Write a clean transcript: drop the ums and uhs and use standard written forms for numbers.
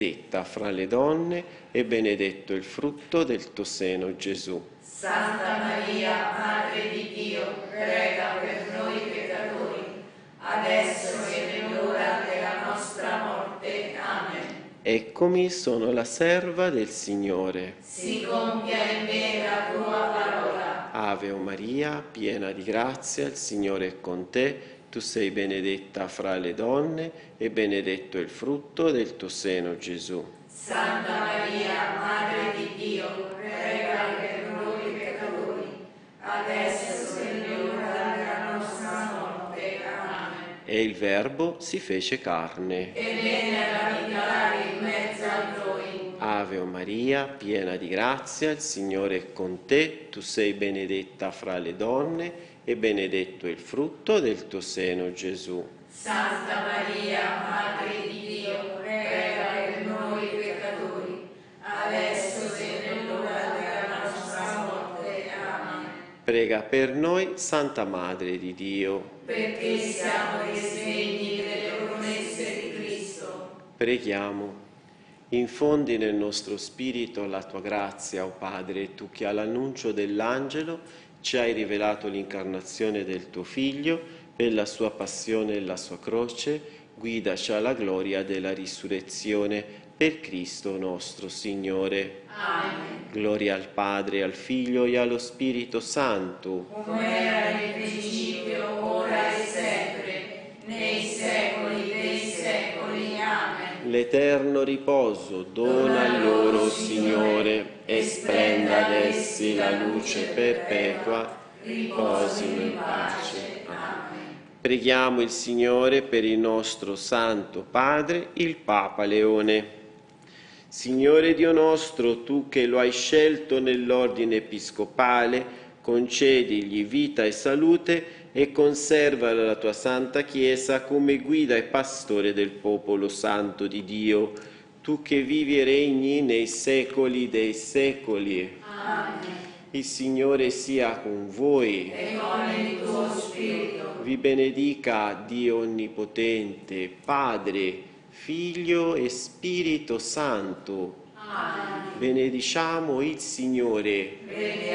benedetta fra le donne e benedetto il frutto del tuo seno, Gesù. Santa Maria, Madre di Dio, prega per noi peccatori, adesso e nell'ora della nostra morte. Amen. Eccomi, sono la serva del Signore. Si compia in me la tua parola. Ave o Maria, piena di grazia, il Signore è con te. Tu sei benedetta fra le donne e benedetto il frutto del tuo seno, Gesù. Santa Maria, Madre di Dio, prega per noi peccatori, adesso e nell'ora della nostra morte. Amen. E il Verbo si fece carne. E venne ad abitare in mezzo a noi. Ave o Maria, piena di grazia, il Signore è con te. Tu sei benedetta fra le donne e benedetto il frutto del tuo seno, Gesù. Santa Maria, Madre di Dio, prega per noi peccatori, adesso e nell'ora della nostra morte. Amen. Prega per noi, Santa Madre di Dio. Perché siamo risvegli delle promesse di Cristo. Preghiamo. Infondi nel nostro spirito la tua grazia, o Padre, tu che all'annuncio dell'angelo ci hai rivelato l'incarnazione del tuo Figlio, per la sua passione e la sua croce, guidaci alla gloria della risurrezione per Cristo nostro Signore. Amen. Gloria al Padre, al Figlio e allo Spirito Santo. Come era nel principio, ora e sempre, nei secoli dei secoli. Amen. L'eterno riposo dona loro, Signore, e splenda ad essi la luce perpetua. Riposino in pace. Amen. Preghiamo il Signore per il nostro Santo Padre, il Papa Leone. Signore Dio nostro, tu che lo hai scelto nell'ordine episcopale, concedigli vita e salute e conserva la tua Santa Chiesa come guida e pastore del popolo santo di Dio, tu che vivi e regni nei secoli dei secoli. Amen. Il Signore sia con voi. E con il tuo spirito. Vi benedica Dio Onnipotente, Padre, Figlio e Spirito Santo. Amen. Benediciamo il Signore.